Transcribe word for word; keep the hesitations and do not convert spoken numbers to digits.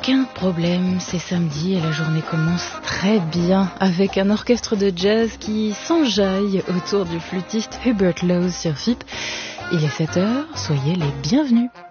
Aucun problème, c'est samedi et la journée commence très bien avec un orchestre de jazz qui s'enjaille autour du flûtiste Hubert Laws sur F I P. Il est sept heures, soyez les bienvenus.